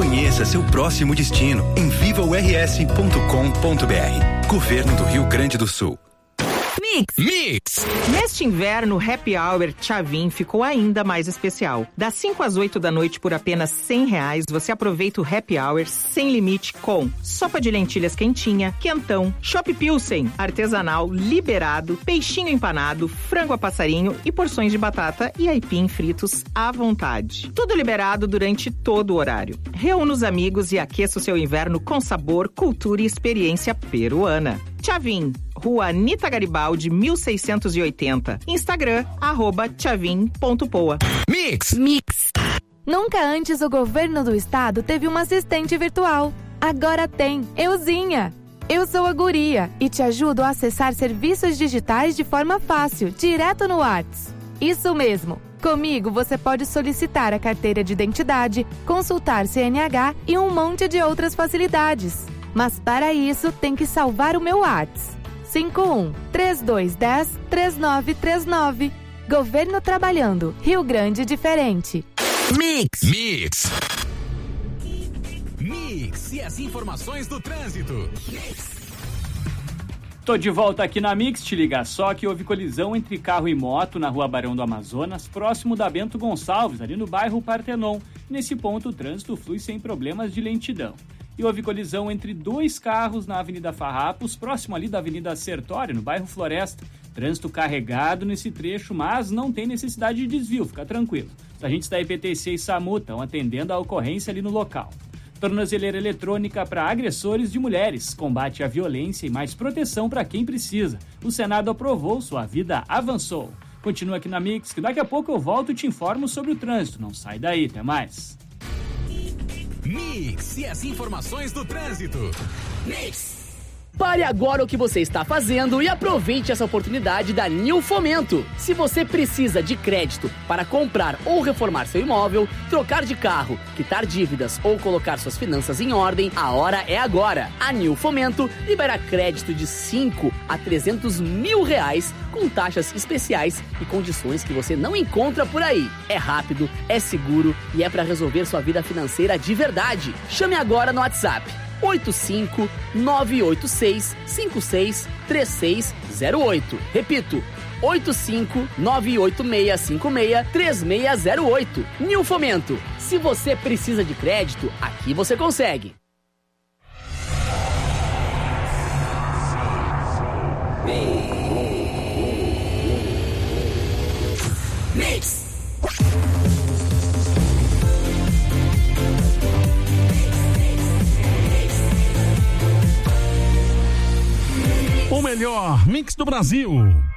Conheça seu próximo destino em vivaors.com.br. Governo do Rio Grande do Sul. Mix. Neste inverno, o Happy Hour Tchavin ficou ainda mais especial. Das 5 às 8 da noite por apenas R$100, você aproveita o Happy Hour sem limite com sopa de lentilhas quentinha, quentão, chopp pilsen, artesanal, liberado, peixinho empanado, frango a passarinho e porções de batata e aipim fritos à vontade. Tudo liberado durante todo o horário. Reúna os amigos e aqueça o seu inverno com sabor, cultura e experiência peruana. Tchavin, Rua Anita Garibaldi, 1680. Instagram, @tchavin.poa. Mix. Nunca antes o governo do estado teve uma assistente virtual. Agora tem, Euzinha. Eu sou a Guria e te ajudo a acessar serviços digitais de forma fácil, direto no WhatsApp. Isso mesmo. Comigo você pode solicitar a carteira de identidade, consultar CNH e um monte de outras facilidades. Mas para isso tem que salvar o meu WhatsApp. 51-3210-3939. Governo trabalhando. Rio Grande diferente. Mix. E as informações do trânsito. Tô de volta aqui na Mix, te liga só que houve colisão entre carro e moto na Rua Barão do Amazonas, próximo da Bento Gonçalves, ali no bairro Partenon. Nesse ponto o trânsito flui sem problemas de lentidão. E houve colisão entre dois carros na Avenida Farrapos, próximo ali da Avenida Sertório, no bairro Floresta. Trânsito carregado nesse trecho, mas não tem necessidade de desvio, fica tranquilo. Os agentes da IPTC e SAMU estão atendendo a ocorrência ali no local. Tornozeleira eletrônica para agressores de mulheres, combate à violência e mais proteção para quem precisa. O Senado aprovou, sua vida avançou. Continua aqui na Mix, que daqui a pouco eu volto e te informo sobre o trânsito. Não sai daí, até mais. Mix e as informações do trânsito. Mix. Pare agora o que você está fazendo e aproveite essa oportunidade da Nil Fomento. Se você precisa de crédito para comprar ou reformar seu imóvel, trocar de carro, quitar dívidas ou colocar suas finanças em ordem, a hora é agora. A Nil Fomento libera crédito de 5 a 300 mil reais com taxas especiais e condições que você não encontra por aí. É rápido, é seguro e é para resolver sua vida financeira de verdade. Chame agora no WhatsApp 85-986-56-3608. Repito, 85-986-56-3608. Nil Fomento. Se você precisa de crédito, aqui você consegue. Mix. O melhor mix do Brasil.